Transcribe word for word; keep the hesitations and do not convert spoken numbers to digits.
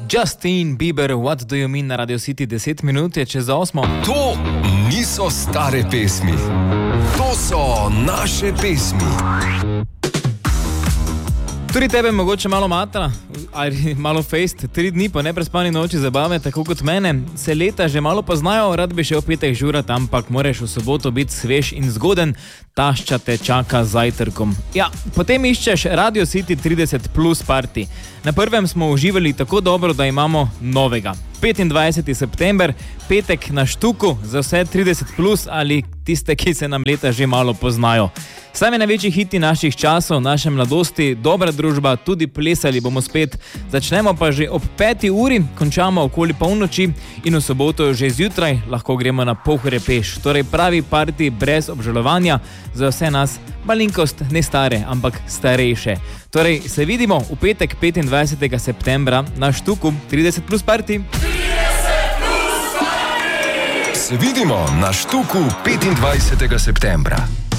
Justin Bieber, What Do You Mean na Radio City, deset minut je čez osmo. To niso stare pesmi, to so naše pesmi. Tudi tebe mogoče malo matra, ali malo fejst, tri dni po neprespani noči zabave, tako kot mene, se leta že malo poznajo, rad bi še v petek žurat, ampak moraš v soboto biti svež in zgoden, tašča te čaka z zajtrkom. Ja, potem iščeš Radio City trideset plus party. Na prvem smo uživali tako dobro, da imamo novega. petindvajseti september, petek na Štuku, za vse trideset plus ali tiste, ki se nam leta že malo poznajo. Sami največji hiti naših časov, naše mladosti, dobra družba, tudi plesali bomo spet. Začnemo pa že ob peti uri, končamo okoli polnoči in v soboto že zjutraj lahko gremo na Pohorje peš. Torej pravi party brez obžalovanja za vse nas, malinkost ne stare, ampak starejše. Torej se vidimo v petek petindvajsetega septembra na Štuku trideset plus party. Se vidimo na Štuku petindvajsetega septembra.